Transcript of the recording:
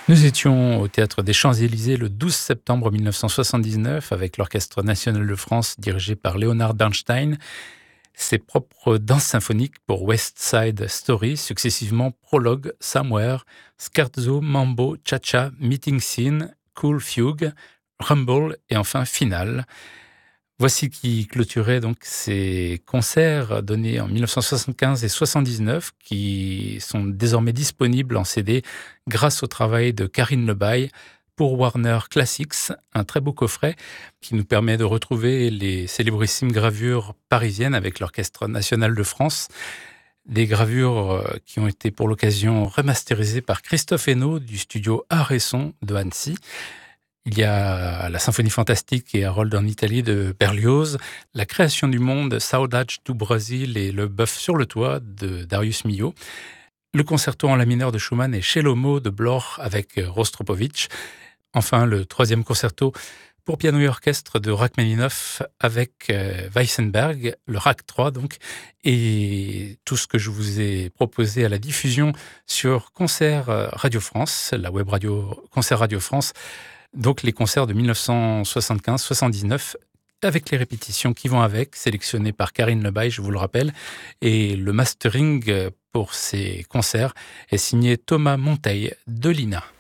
Nous étions au Théâtre des Champs-Élysées le 12 septembre 1979 avec l'Orchestre national de France dirigé par Leonard Bernstein. Ses propres danses symphoniques pour West Side Story, successivement Prologue, Somewhere, Scherzo, Mambo, Cha-Cha, Meeting Scene, Cool Fugue, Rumble et enfin Finale. Voici qui clôturait donc ces concerts donnés en 1975 et 79 qui sont désormais disponibles en CD grâce au travail de Karine Lebaille pour Warner Classics, un très beau coffret qui nous permet de retrouver les célébrissimes gravures parisiennes avec l'Orchestre national de France. Des gravures qui ont été pour l'occasion remasterisées par Christophe Hainaut du studio Art et Son de Annecy. Il y a la Symphonie fantastique et Harold en Italie de Berlioz, la création du monde, Saudade do Brasil et le bœuf sur le toit de Darius Milhaud, le concerto en la mineur de Schumann et Shelomo de Bloch avec Rostropovitch, enfin le troisième concerto pour piano et orchestre de Rachmaninoff avec Weissenberg, le RAC 3 donc, et tout ce que je vous ai proposé à la diffusion sur Concert Radio France, la web radio Concert Radio France, donc les concerts de 1975-79 avec les répétitions qui vont avec, sélectionnées par Karine Lebaille, je vous le rappelle, et le mastering pour ces concerts est signé Thomas Monteil de l'INA.